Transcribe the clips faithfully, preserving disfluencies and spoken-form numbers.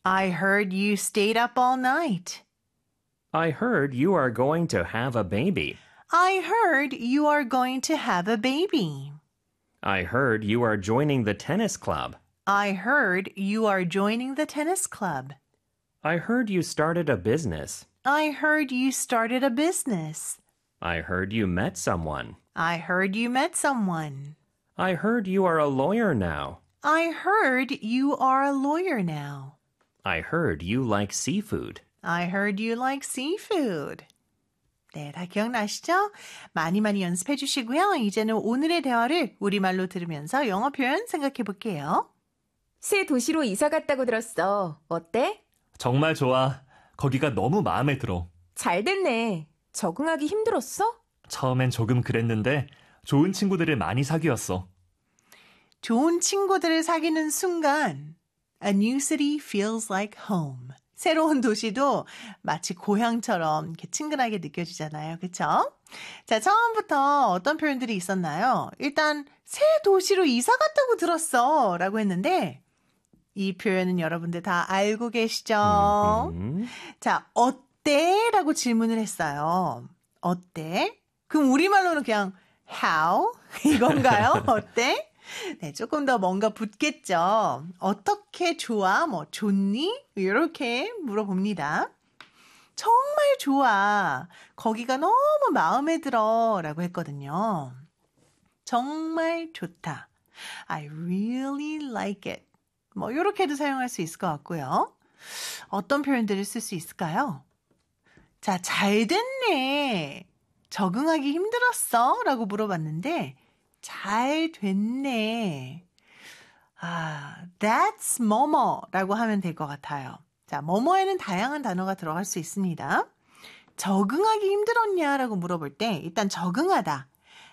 I heard you stayed up all night. I heard you are going to have a baby. I heard you are going to have a baby. I heard you are joining the tennis club. I heard you are joining the tennis club. I heard you started a business. I heard you started a business. I heard you met someone. I heard you met someone. I heard you are a lawyer now. I heard you are a lawyer now. I heard you like seafood. I heard you like seafood. 네, 다 기억나시죠? 많이 많이 연습해 주시고요. 이제는 오늘의 대화를 우리말로 들으면서 영어 표현 생각해 볼게요. 새 도시로 이사 갔다고 들었어. 어때? 정말 좋아. 거기가 너무 마음에 들어. 잘 됐네. 적응하기 힘들었어? 처음엔 조금 그랬는데 좋은 친구들을 많이 사귀었어. 좋은 친구들을 사귀는 순간 A new city feels like home. 새로운 도시도 마치 고향처럼 이렇게 친근하게 느껴지잖아요. 그렇죠? 자, 처음부터 어떤 표현들이 있었나요? 일단 새 도시로 이사 갔다고 들었어 라고 했는데 이 표현은 여러분들 다 알고 계시죠? 음. 자, 어때? 라고 질문을 했어요. 어때? 그럼 우리말로는 그냥 how? 이건가요? 어때? 네, 조금 더 뭔가 붙겠죠. 어떻게 좋아? 뭐 좋니? 이렇게 물어봅니다. 정말 좋아. 거기가 너무 마음에 들어 라고 했거든요. 정말 좋다. I really like it. 뭐 이렇게도 사용할 수 있을 것 같고요. 어떤 표현들을 쓸 수 있을까요? 자, 잘 됐네. 적응하기 힘들었어? 라고 물어봤는데 잘 됐네. 아, that's 뭐뭐라고 하면 될 것 같아요. 자, 뭐뭐에는 다양한 단어가 들어갈 수 있습니다. 적응하기 힘들었냐라고 물어볼 때 일단 적응하다.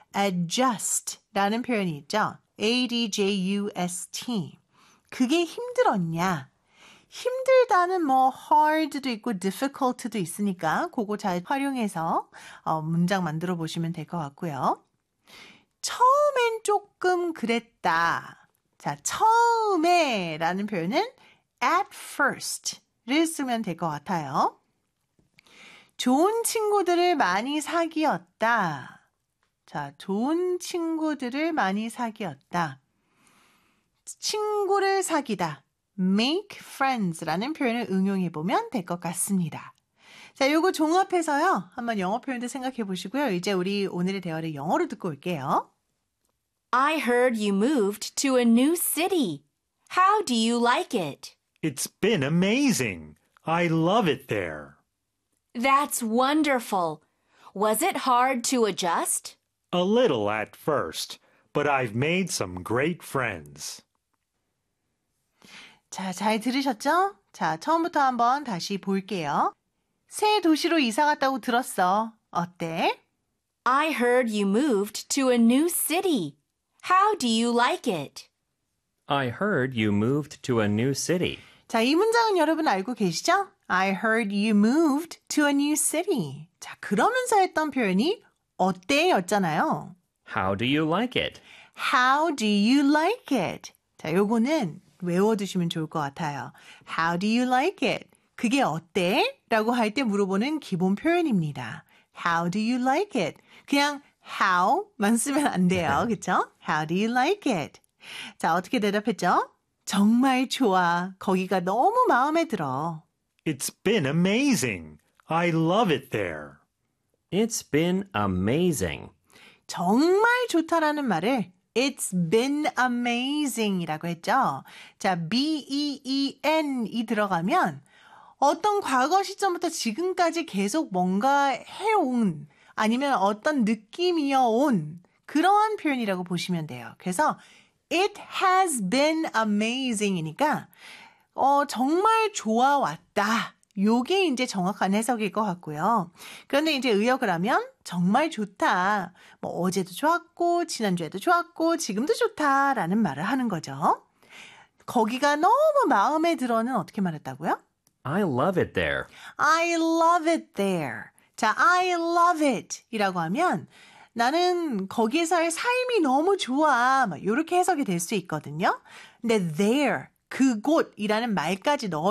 adjust라는 표현이 있죠. A D J U S T. 그게 힘들었냐? 힘들다는 뭐 hard도 있고 difficult도 있으니까 그거 잘 활용해서 어, 문장 만들어 보시면 될 것 같고요. 처음엔 조금 그랬다. 자, 처음에 라는 표현은 at first를 쓰면 될 것 같아요. 좋은 친구들을 많이 사귀었다. 자, 좋은 친구들을 많이 사귀었다. 친구를 사귀다. make friends라는 표현을 응용해 보면 될 것 같습니다. 자, 요거 종합해서요. 한번 영어 표현도 생각해 보시고요. 이제 우리 오늘의 대화를 영어로 듣고 올게요. I heard you moved to a new city. How do you like it? It's been amazing. I love it there. That's wonderful. Was it hard to adjust? A little at first, but I've made some great friends. 자, 잘 들으셨죠? 자, 처음부터 한번 다시 볼게요. 새 도시로 이사 갔다고 들었어. 어때? I heard you moved to a new city. How do you like it? I heard you moved to a new city. 자, 이 문장은 여러분 알고 계시죠? I heard you moved to a new city. 자, 그러면서 했던 표현이 어때? 였잖아요. How do you like it? How do you like it? 자, 요거는 외워두시면 좋을 것 같아요. How do you like it? 그게 어때? 라고 할 때 물어보는 기본 표현입니다. How do you like it? 그냥 how만 쓰면 안 돼요. 그렇죠? How do you like it? 자, 어떻게 대답했죠? 정말 좋아. 거기가 너무 마음에 들어. It's been amazing. I love it there. It's been amazing. 정말 좋다라는 말을 It's been amazing이라고 했죠. 자, B-E-E-N이 들어가면 어떤 과거 시점부터 지금까지 계속 뭔가 해온 아니면 어떤 느낌이어온 그러한 표현이라고 보시면 돼요. 그래서 It has been amazing이니까 어, 정말 좋아왔다. 요게 이제 정확한 해석일 것 같고요. 그런데 이제 의역을 하면 정말 좋다. 뭐 어제도 좋았고 지난주에도 좋았고 지금도 좋다라는 말을 하는 거죠. 거기가 너무 마음에 들어는 어떻게 말했다고요? I love it there. I love it there. 자, I love it 이라고 하면 나는 거기에서의 삶이 너무 좋아. 막 이렇게 해석이 될 수 있거든요. 근데 there, 그곳이라는 말까지 넣어